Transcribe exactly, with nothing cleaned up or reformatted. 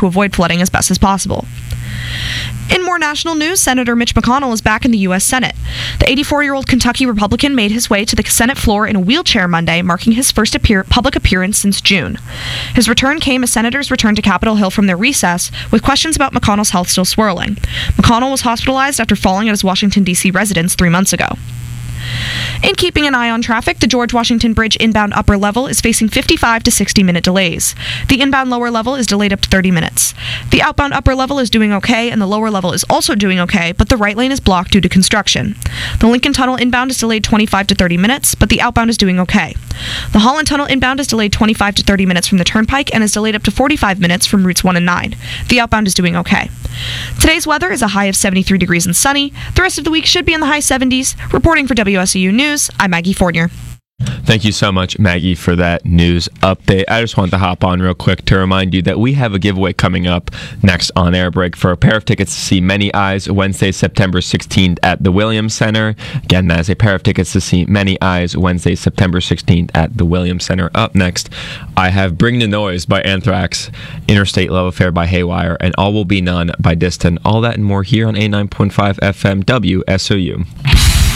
to avoid flooding as best as possible. In more national news, Senator Mitch McConnell is back in the U S Senate. The eighty-four-year-old Kentucky Republican made his way to the Senate floor in a wheelchair Monday, marking his first appear- public appearance since June. His return came as senators returned to Capitol Hill from their recess, with questions about McConnell's health still swirling. McConnell was hospitalized after falling at his Washington, D C residence three months ago. In keeping an eye on traffic, the George Washington Bridge inbound upper level is facing fifty-five to sixty minute delays. The inbound lower level is delayed up to thirty minutes. The outbound upper level is doing okay, and the lower level is also doing okay, but the right lane is blocked due to construction. The Lincoln Tunnel inbound is delayed twenty-five to thirty minutes, but the outbound is doing okay. The Holland Tunnel inbound is delayed twenty-five to thirty minutes from the Turnpike and is delayed up to forty-five minutes from routes one and nine. The outbound is doing okay. Today's weather is a high of seventy-three degrees and sunny. The rest of the week should be in the high seventies. Reporting for W S U News, I'm Maggie Fournier. Thank you so much, Maggie, for that news update. I just wanted to hop on real quick to remind you that we have a giveaway coming up next on Air Break for a pair of tickets to see Many Eyes Wednesday, September sixteenth at the Williams Center. Again, that is a pair of tickets to see Many Eyes Wednesday, September sixteenth at the Williams Center. Up next, I have Bring the Noise by Anthrax, Interstate Love Affair by Haywire, and All Will Be None by Distant. All that and more here on eighty-nine point five F M W S O U.